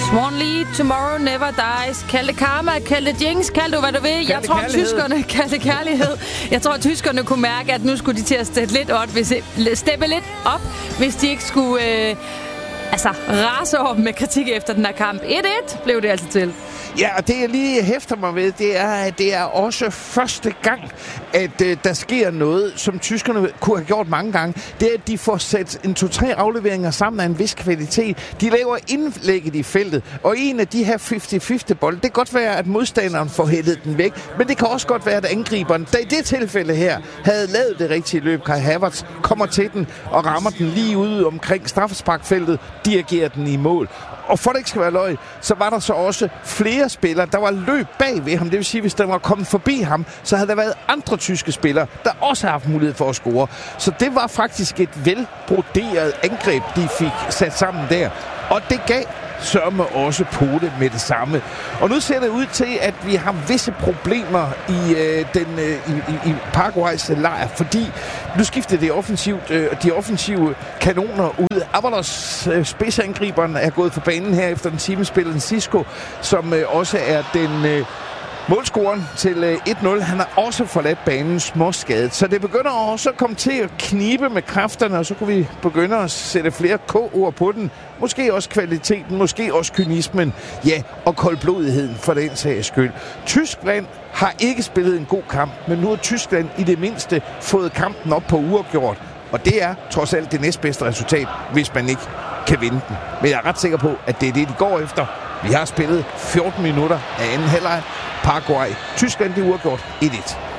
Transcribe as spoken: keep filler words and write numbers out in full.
Swan Lee, Tomorrow Never Dies. Kald det karma, kald det jinx, kald det hvad du vil. Jeg tror, at tyskerne kald det kærlighed. Jeg tror, at tyskerne kunne mærke, at nu skulle de til at steppe lidt op, hvis, steppe lidt op, hvis de ikke skulle øh, altså, rase over med kritik efter den her kamp. et et blev det altså til. Ja, og det jeg lige hæfter mig ved, det er, at det er også første gang, at øh, der sker noget, som tyskerne kunne have gjort mange gange. Det er, at de får sat en to-tre afleveringer sammen af en vis kvalitet. De laver indlægget i feltet, og en af de her halvtreds halvtreds bold, det kan godt være, at modstanderen får hættet den væk, men det kan også godt være, at angriberen, der i det tilfælde her, havde lavet det rigtige løb. Kai Havertz kommer til den og rammer den lige ude omkring straffesparkfeltet, dirigerer den i mål. Og for det ikke skal være løgn, så var der så også flere spillere, der var løb bag ved ham. Det vil sige, hvis der var kommet forbi ham, så havde der været andre tyske spillere, der også har haft mulighed for at score. Så det var faktisk et velbroderet angreb, de fik sat sammen der. Og det gav sørme også på det med det samme. Og nu ser det ud til, at vi har visse problemer i, øh, den, øh, i, i Paraguays lejr, fordi nu skifter det offensivt, øh, de offensive kanoner ud. Avalos, øh, spidsangriberen, er gået for banen her efter den timespillende Cisco, som øh, også er den øh, målscoren til øh, et nul. Han har også forladt banen småskadet. Så det begynder også at komme til at knibe med kræfterne, og så kunne vi begynde at sætte flere K-ord på den. Måske også kvaliteten, måske også kynismen, ja, og koldblodigheden for den sags skyld. Tyskland har ikke spillet en god kamp, men nu har Tyskland i det mindste fået kampen op på uafgjort. Og det er trods alt det næstbedste resultat, hvis man ikke kan vinde den. Men jeg er ret sikker på, at det er det, de går efter. Vi har spillet fjorten minutter af anden halvleg. Paraguay, Tyskland, det er uafgjort et et.